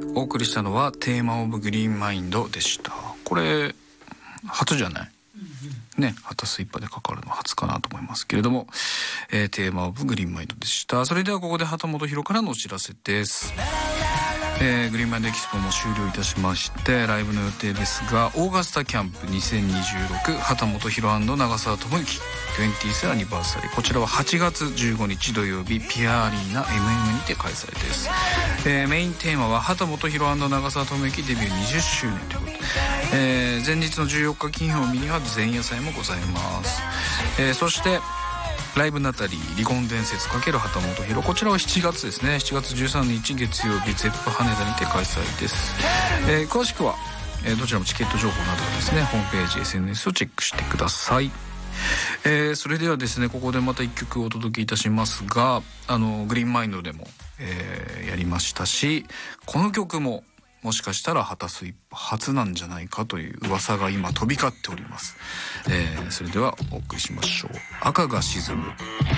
お送りしたのはテーマオブグリーンマインドでした。これ初じゃないね、旗スイッパーでかかるの初かなと思いますけれども、テーマオブグリーンマインドでした。それではここで旗本博からのお知らせです。グリーンマインドエキスポも終了いたしまして、ライブの予定ですが、オーガスタキャンプ2026旗本博&長澤智之 20th アニバーサリー、こちらは8月15日土曜日ピアアリーナ MM にて開催です。メインテーマは旗本博&長澤智之デビュー20周年ということで、前日の14日金曜日には前夜祭もございます。そしてライブナタリー離婚伝説×旗本博、こちらは7月ですね、7月13日月曜日ゼップ羽田にて開催です。詳しくは、どちらもチケット情報などはですねホームページ SNS をチェックしてください。それではですね、ここでまた1曲お届けいたしますが、グリーンマインドでも、やりましたし、この曲ももしかしたら旗スイッパー初なんじゃないかという噂が今飛び交っております。それではお送りしましょう。赤が沈む。